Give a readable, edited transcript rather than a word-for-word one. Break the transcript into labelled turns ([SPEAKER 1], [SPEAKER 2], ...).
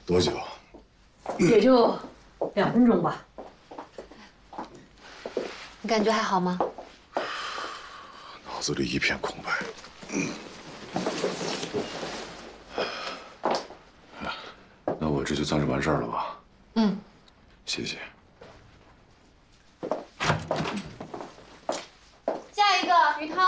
[SPEAKER 1] 多久？
[SPEAKER 2] 也就2分钟吧。
[SPEAKER 3] 你感觉还好吗？
[SPEAKER 1] 脑子里一片空白。那我这就算是完事儿了吧？
[SPEAKER 3] 嗯。
[SPEAKER 1] 谢谢。